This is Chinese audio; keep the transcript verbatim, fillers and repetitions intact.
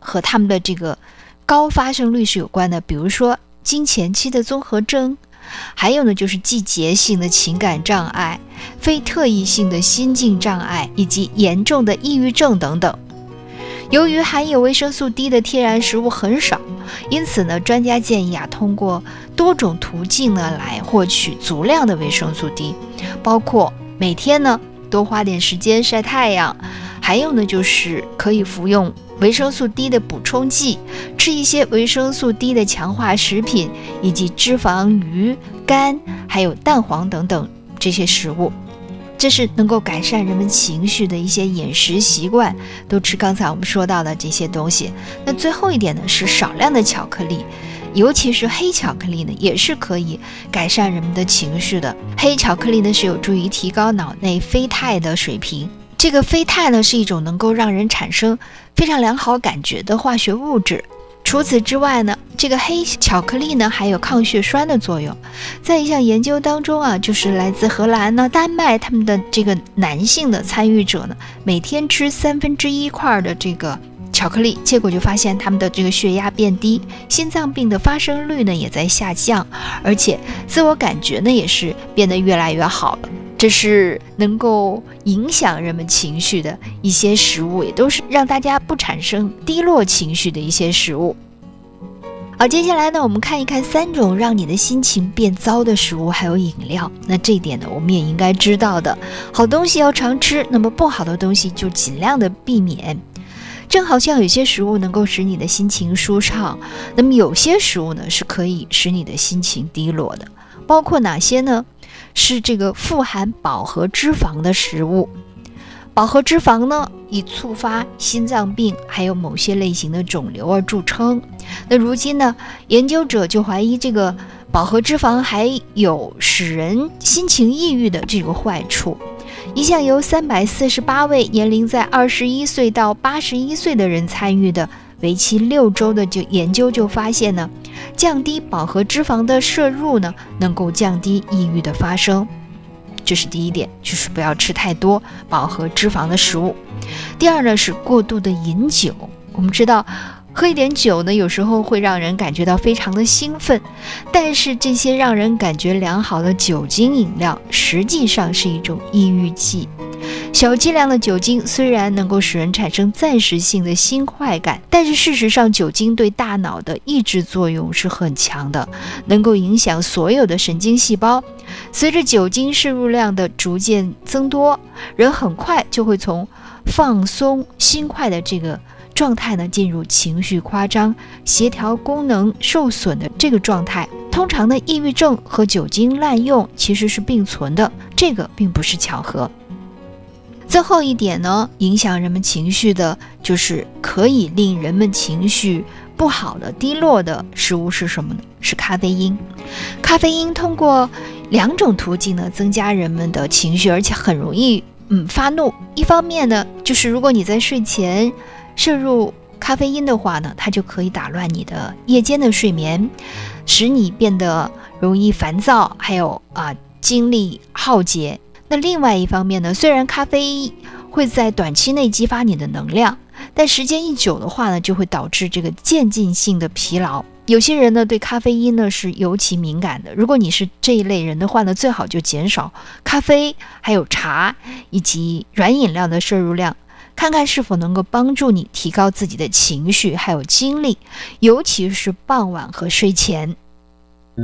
和他们的这个高发生率是有关的，比如说经前期的综合征，还有呢就是季节性的情感障碍、非特异性的心境障碍以及严重的抑郁症等等。由于含有维生素 D 的天然食物很少，因此呢，专家建议啊，通过多种途径呢来获取足量的维生素 D， 包括每天呢多花点时间晒太阳，还有呢就是可以服用维生素 D 的补充剂，吃一些维生素 D 的强化食品，以及脂肪鱼、肝还有蛋黄等等这些食物。这是能够改善人们情绪的一些饮食习惯，都吃刚才我们说到的这些东西。那最后一点呢，是少量的巧克力，尤其是黑巧克力呢，也是可以改善人们的情绪的。黑巧克力呢，是有助于提高脑内啡肽的水平。这个啡肽呢，是一种能够让人产生非常良好感觉的化学物质。除此之外呢，这个黑巧克力呢还有抗血栓的作用。在一项研究当中啊，就是来自荷兰呢、丹麦他们的这个男性的参与者呢，每天吃三分之一块的这个巧克力，结果就发现他们的这个血压变低，心脏病的发生率呢也在下降，而且自我感觉呢也是变得越来越好了。这是能够影响人们情绪的一些食物，也都是让大家不产生低落情绪的一些食物。好，接下来呢，我们看一看三种让你的心情变糟的食物还有饮料。那这一点呢，我们也应该知道的，好东西要常吃，那么不好的东西就尽量的避免。正好像有些食物能够使你的心情舒畅，那么有些食物呢是可以使你的心情低落的。包括哪些呢？是这个富含饱和脂肪的食物。饱和脂肪呢，以触发心脏病还有某些类型的肿瘤而著称。那如今呢，研究者就怀疑这个饱和脂肪还有使人心情抑郁的这个坏处。一项由三百四十八位年龄在二十一岁到八十一岁的人参与的为期六周的就研究就发现呢，降低饱和脂肪的摄入呢，能够降低抑郁的发生。这是第一点，就是不要吃太多饱和脂肪的食物。第二呢，是过度的饮酒。我们知道喝一点酒呢，有时候会让人感觉到非常的兴奋，但是这些让人感觉良好的酒精饮料实际上是一种抑郁剂。小剂量的酒精虽然能够使人产生暂时性的新快感，但是事实上酒精对大脑的抑制作用是很强的，能够影响所有的神经细胞。随着酒精摄入量的逐渐增多，人很快就会从放松心快的这个状态呢，进入情绪夸张、协调功能受损的这个状态。通常的抑郁症和酒精滥用其实是并存的，这个并不是巧合。最后一点呢，影响人们情绪的就是可以令人们情绪不好的低落的食物是什么呢？是咖啡因。咖啡因通过两种途径呢，增加人们的情绪，而且很容易嗯发怒。一方面呢，就是如果你在睡前摄入咖啡因的话呢，它就可以打乱你的夜间的睡眠，使你变得容易烦躁，还有啊精力耗竭。那另外一方面呢，虽然咖啡会在短期内激发你的能量，但时间一久的话呢，就会导致这个渐进性的疲劳。有些人呢对咖啡因呢是尤其敏感的，如果你是这一类人的话呢，最好就减少咖啡还有茶以及软饮料的摄入量，看看是否能够帮助你提高自己的情绪还有精力，尤其是傍晚和睡前。